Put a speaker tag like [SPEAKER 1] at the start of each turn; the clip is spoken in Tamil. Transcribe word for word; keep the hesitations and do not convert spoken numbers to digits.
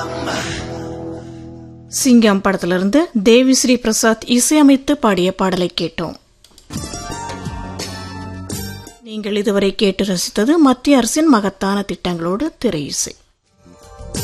[SPEAKER 1] சிங்கம் படத்திலிருந்து தேவி ஸ்ரீ பிரசாத் இசையமைத்து பாடிய பாடலை கேட்டோம். நீங்கள் இதுவரை கேட்டு ரசித்தது மத்திய அரசின் மகத்தான திட்டங்களோடு திரை இசை.